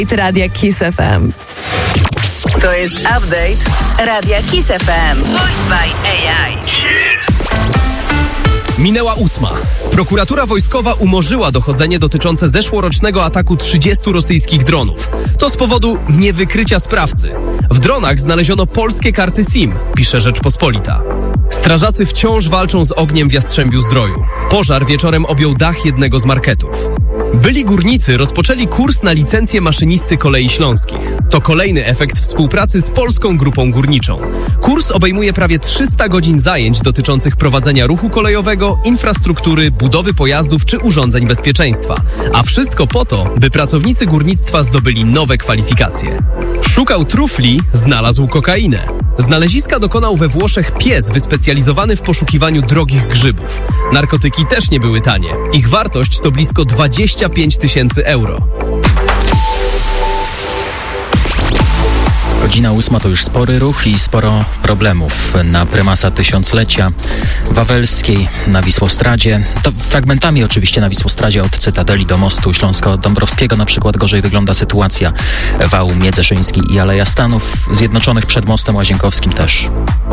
Radia Kiss FM. To jest update Radia Kiss FM. Voiced by AI. Minęła 8. Prokuratura wojskowa umorzyła dochodzenie dotyczące zeszłorocznego ataku 30 rosyjskich dronów. To z powodu niewykrycia sprawcy. W dronach znaleziono polskie karty SIM, pisze Rzeczpospolita. Strażacy wciąż walczą z ogniem w Jastrzębiu-Zdroju. Pożar wieczorem objął dach jednego z marketów. Byli górnicy rozpoczęli kurs na licencję maszynisty kolei śląskich. To kolejny efekt współpracy z Polską Grupą Górniczą. Kurs obejmuje prawie 300 godzin zajęć dotyczących prowadzenia ruchu kolejowego, infrastruktury, budowy pojazdów czy urządzeń bezpieczeństwa. A wszystko po to, by pracownicy górnictwa zdobyli nowe kwalifikacje. Szukał trufli, znalazł kokainę. Znaleziska dokonał we Włoszech pies wyspecjalizowany w poszukiwaniu drogich grzybów. Narkotyki też nie były tanie. Ich wartość to blisko 25 000 euro. Godzina 8 to już spory ruch i sporo problemów na prymasa tysiąclecia Wawelskiej na Wisłostradzie. To fragmentami oczywiście na Wisłostradzie od Cytadeli do mostu Śląsko-Dąbrowskiego. Na przykład gorzej wygląda sytuacja wału Miedzeszyński i Aleja Stanów Zjednoczonych przed mostem Łazienkowskim też.